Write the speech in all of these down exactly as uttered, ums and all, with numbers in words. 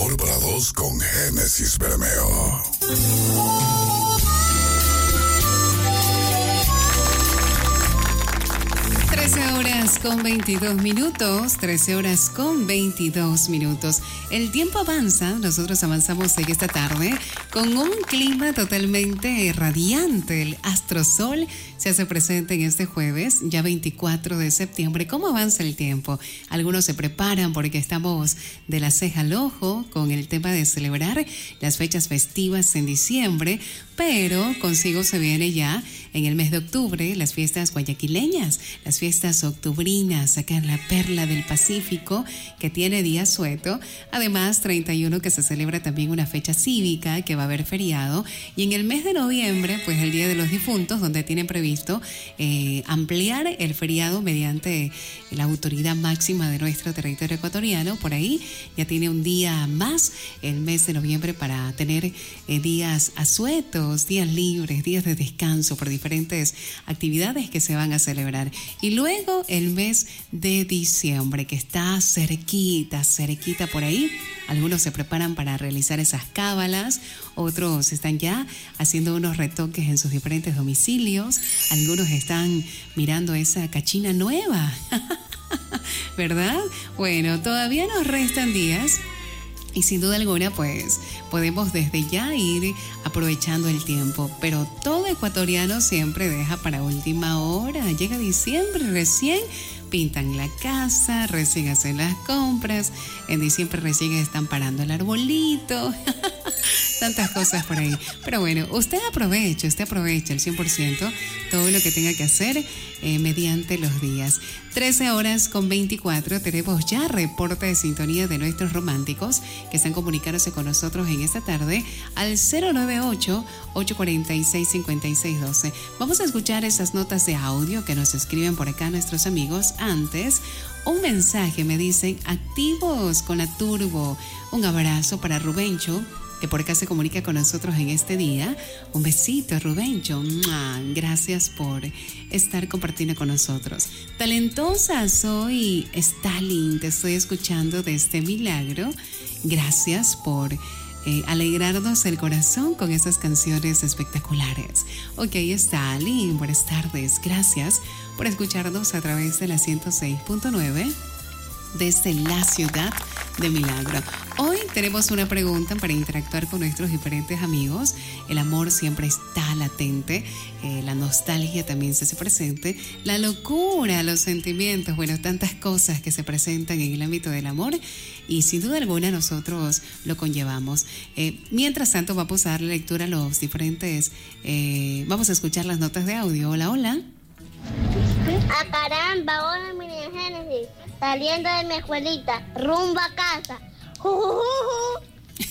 Amor para dos con Génesis Bermeo. trece horas con veintidós minutos, trece horas con veintidós minutos. El tiempo avanza, nosotros avanzamos en esta tarde con un clima totalmente radiante. El astrosol se hace presente en este jueves, ya veinticuatro de septiembre. ¿Cómo avanza el tiempo? Algunos se preparan porque estamos de la ceja al ojo con el tema de celebrar las fechas festivas en diciembre, pero consigo se viene ya en el mes de octubre las fiestas guayaquileñas, las fiestas octubrinas acá en la Perla del Pacífico, que tiene día sueto. Además, treinta y uno que se celebra también una fecha cívica, que va a haber feriado. Y en el mes de noviembre, pues el Día de los Difuntos, donde tienen previsto eh, ampliar el feriado mediante la autoridad máxima de nuestro territorio ecuatoriano. Por ahí ya tiene un día más el mes de noviembre para tener eh, días asuetos, días libres, días de descanso por diferentes actividades que se van a celebrar. Y luego el mes de diciembre, que está cerquita, cerquita por ahí. Algunos se preparan para realizar esas cábalas, otros están ya haciendo unos retoques en sus diferentes domicilios, algunos están mirando esa cachina nueva, ¿verdad? Bueno, todavía nos restan días. Y sin duda alguna, pues, podemos desde ya ir aprovechando el tiempo. Pero todo ecuatoriano siempre deja para última hora. Llega diciembre recién, pintan la casa, recién hacen las compras. En diciembre recién están parando el arbolito. Tantas cosas por ahí. Pero bueno, usted aprovecha, usted aprovecha el cien por ciento todo lo que tenga que hacer eh, mediante los días. trece horas con veinticuatro, tenemos ya reporte de sintonía de nuestros románticos que están comunicándose con nosotros en esta tarde al cero nueve ocho, ocho cuatro seis, cinco seis uno dos. Vamos a escuchar esas notas de audio que nos escriben por acá nuestros amigos. Antes, un mensaje, me dicen, activos con la turbo. Un abrazo para Rubencho, que por acá se comunica con nosotros en este día. Un besito, Rubencho. Gracias por estar compartiendo con nosotros. Talentosa, soy Stalin, te estoy escuchando desde Milagro. Gracias por eh, alegrarnos el corazón con esas canciones espectaculares. Ok, Stalin, buenas tardes. Gracias por escucharnos a través de la ciento seis punto nueve desde la ciudad de Milagro. Hoy tenemos una pregunta para interactuar con nuestros diferentes amigos. El amor siempre está latente, eh, la nostalgia también se hace presente, la locura, los sentimientos, bueno, tantas cosas que se presentan en el ámbito del amor y sin duda alguna nosotros lo conllevamos. Eh, mientras tanto vamos a darle lectura a los diferentes, eh, vamos a escuchar las notas de audio. Hola, hola. A caramba, hola mi Génesis, saliendo de mi escuelita, rumbo a casa. Jujujuju.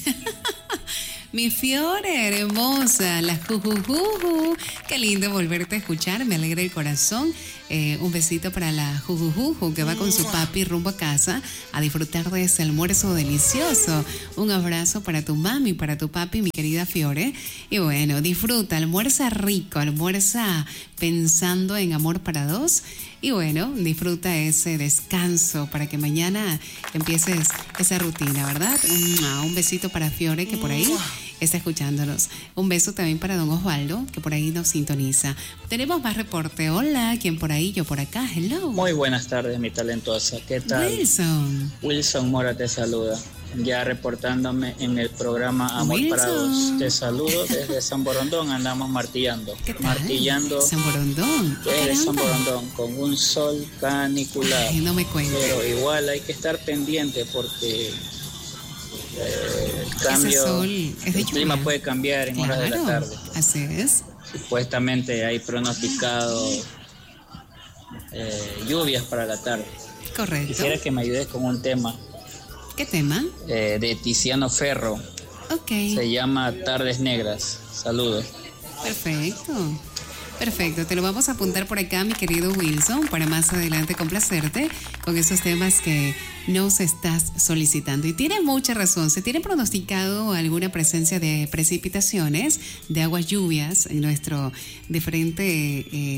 Mi Fiore, hermosa, la jujujuju. Qué lindo volverte a escuchar, me alegra el corazón. Eh, un besito para la jujujuju que va con su papi rumbo a casa a disfrutar de ese almuerzo delicioso. Un abrazo para tu mami, para tu papi, mi querida Fiore. Y bueno, disfruta, almuerza rico, almuerza pensando en amor para dos. Y bueno, disfruta ese descanso para que mañana empieces esa rutina, ¿verdad? Un besito para Fiore, que por ahí está escuchándonos. Un beso también para don Osvaldo, que por ahí nos sintoniza. Tenemos más reporte. Hola, ¿quién por ahí? Yo por acá. Hello. Muy buenas tardes, mi talentosa. ¿Qué tal? Wilson. Wilson Mora te saluda. Ya reportándome en el programa Amor Wilson. para Dos. Te saludo desde San Borondón. Andamos martillando. ¿Qué tal? Martillando. San Borondón. Desde San Borondón, con un sol canicular. Ay, no me cuentes. Pero igual hay que estar pendiente porque eh, el cambio, Ese sol es de el clima lluvia. puede cambiar en Claro, horas de la tarde. así es. Supuestamente hay pronosticado eh, lluvias para la tarde. Correcto. Quisiera que me ayudes con un tema. ¿Qué tema? Eh, de Tiziano Ferro. Ok. Se llama Tardes Negras. Saludos. Perfecto. Perfecto, te lo vamos a apuntar por acá, mi querido Wilson, para más adelante complacerte con esos temas que nos estás solicitando. Y tiene mucha razón, se tiene pronosticado alguna presencia de precipitaciones, de aguas lluvias en nuestro diferente eh,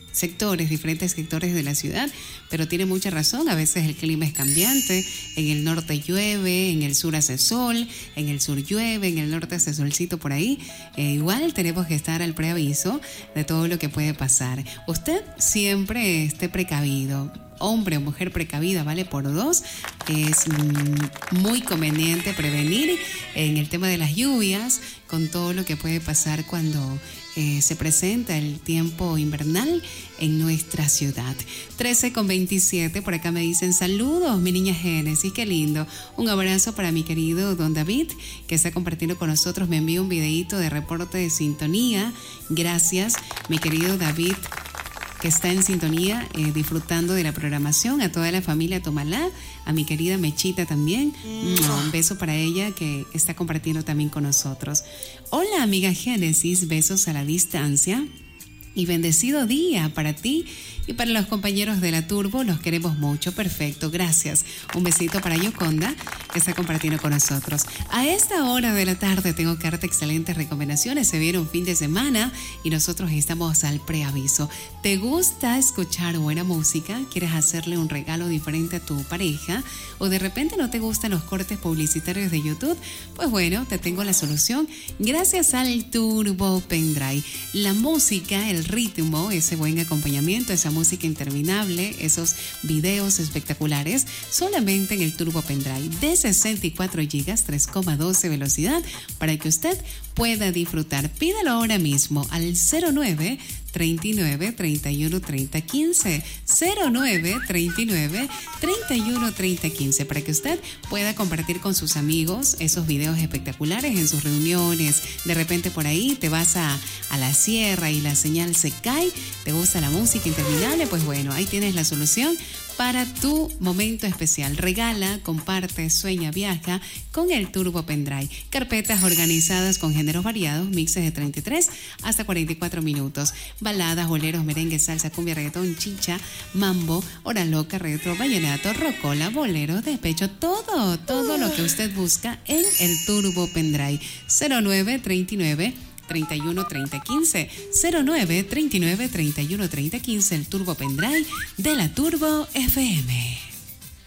sectores, diferentes sectores de la ciudad, pero tiene mucha razón, a veces el clima es cambiante, en el norte llueve, en el sur hace sol, en el sur llueve, en el norte hace solcito por ahí, eh, igual tenemos que estar al preaviso de todo lo que puede pasar. Usted siempre esté precavido, hombre o mujer precavida, vale por dos. Es mm, muy conveniente prevenir en el tema de las lluvias, con todo lo que puede pasar cuando eh, se presenta el tiempo invernal en nuestra ciudad. trece con veintisiete, por acá me dicen saludos, mi niña Génesis, qué lindo. Un abrazo para mi querido don David, que está compartiendo con nosotros. Me envía un videito de reporte de sintonía. Gracias, mi querido David, que está en sintonía, eh, disfrutando de la programación, a toda la familia Tomalá, a mi querida Mechita también, mm. un beso para ella que está compartiendo también con nosotros. Hola amiga Génesis, besos a la distancia y bendecido día para ti y para los compañeros de la Turbo, los queremos mucho, perfecto, gracias. Un besito para Yoconda, que está compartiendo con nosotros. A esta hora de la tarde tengo que darte excelentes recomendaciones, se viene un fin de semana y nosotros estamos al preaviso. ¿Te gusta escuchar buena música? ¿Quieres hacerle un regalo diferente a tu pareja? ¿O de repente no te gustan los cortes publicitarios de YouTube? Pues bueno, te tengo la solución gracias al Turbo Pendrive. La música, el ritmo, ese buen acompañamiento, esa música interminable, esos videos espectaculares, solamente en el Turbo Pendrive de sesenta y cuatro gigas, tres coma doce velocidad, para que usted pueda disfrutar. Pídalo ahora mismo al cero nueve treinta y nueve, treinta y uno, treinta, quince, cero nueve treinta y nueve, treinta y uno, treinta, quince, para que usted pueda compartir con sus amigos esos videos espectaculares en sus reuniones. De repente por ahí te vas a, a la sierra y la señal se cae, te gusta la música interminable, pues bueno, ahí tienes la solución para tu momento especial. Regala, comparte, sueña, viaja con el Turbo Pendrive. Carpetas organizadas con géneros variados, mixes de treinta y tres hasta cuarenta y cuatro minutos. Baladas, boleros, merengue, salsa, cumbia, reggaetón, chicha, mambo, hora loca, retro, vallenato, rocola, bolero, despecho, todo, todo lo que usted busca en el Turbo Pendrive. cero nueve treinta y nueve, treinta y uno, treinta, quince, cero nueve treinta y nueve, treinta y uno, treinta, quince, el Turbo Pendrive de la Turbo F M.